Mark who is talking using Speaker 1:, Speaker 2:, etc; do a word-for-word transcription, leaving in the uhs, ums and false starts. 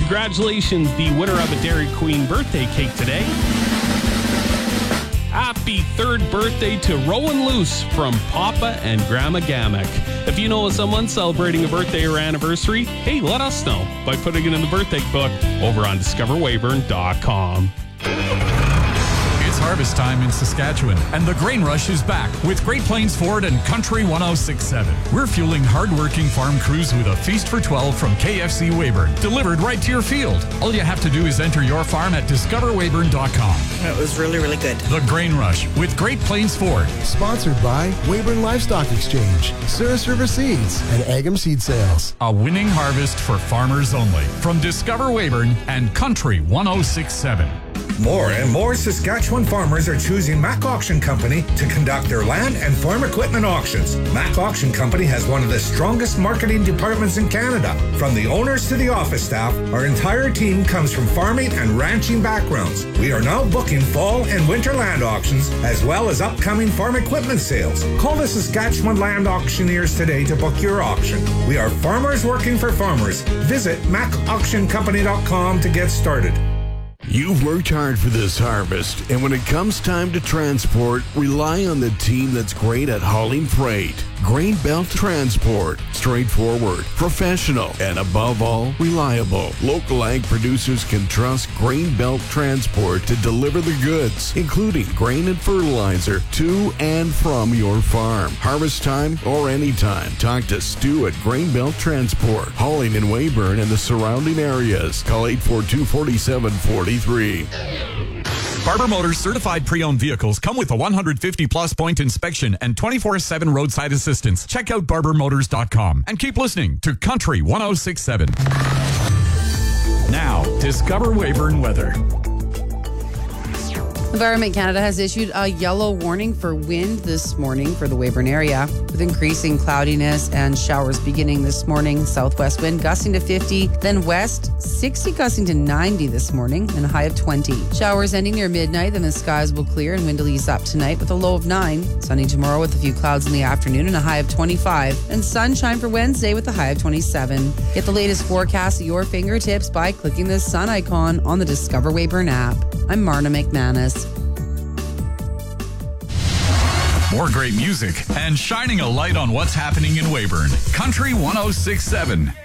Speaker 1: Congratulations, the winner of a Dairy Queen birthday cake today. Happy third birthday to Rowan Luce from Papa and Grandma Gamak. If you know someone celebrating a birthday or anniversary, hey, let us know by putting it in the birthday book over on discover weyburn dot com.
Speaker 2: It's harvest time in Saskatchewan, and the Grain Rush is back with Great Plains Ford and Country one oh six point seven. We're fueling hard-working farm crews with a feast for twelve from K F C Weyburn, delivered right to your field. All you have to do is enter your farm at discover weyburn dot com.
Speaker 3: It was really, really good.
Speaker 2: The Grain Rush with Great Plains Ford.
Speaker 4: Sponsored by Weyburn Livestock Exchange, Souris River Seeds, and Agam Seed Sales.
Speaker 2: A winning harvest for farmers only. From Discover Weyburn and Country one oh six point seven.
Speaker 5: More and more Saskatchewan farmers are choosing Mac Auction Company to conduct their land and farm equipment auctions. Mac Auction Company has one of the strongest marketing departments in Canada. From the owners to the office staff, our entire team comes from farming and ranching backgrounds. We are now booking fall and winter land auctions, as well as upcoming farm equipment sales. Call the Saskatchewan Land Auctioneers today to book your auction. We are farmers working for farmers. Visit mac auction company dot com to get started.
Speaker 6: You've worked hard for this harvest, and when it comes time to transport, rely on the team that's great at hauling freight. Grain Belt Transport. Straightforward, professional, and above all, reliable. Local ag producers can trust Grain Belt Transport to deliver the goods, including grain and fertilizer, to and from your farm. Harvest time or anytime. Talk to Stu at Grain Belt Transport. Hauling in Weyburn and the surrounding areas. Call eight four two, four seven four three.
Speaker 2: Barber Motors certified pre-owned vehicles come with a one hundred fifty plus point inspection and twenty-four seven roadside assistance. Check out barber motors dot com and keep listening to Country one oh six point seven. Now, Discover Weyburn weather.
Speaker 7: Environment Canada has issued a yellow warning for wind this morning for the Weyburn area, with increasing cloudiness and showers beginning this morning. Southwest wind gusting to fifty, then west sixty gusting to ninety this morning, and a high of twenty. Showers ending near midnight, then the skies will clear and wind will ease up tonight with a low of nine. Sunny tomorrow with a few clouds in the afternoon and a high of twenty-five. And sunshine for Wednesday with a high of twenty-seven. Get the latest forecast at your fingertips by clicking the sun icon on the Discover Weyburn app. I'm Marna McManus.
Speaker 2: More great music and shining a light on what's happening in Weyburn. Country one oh six point seven.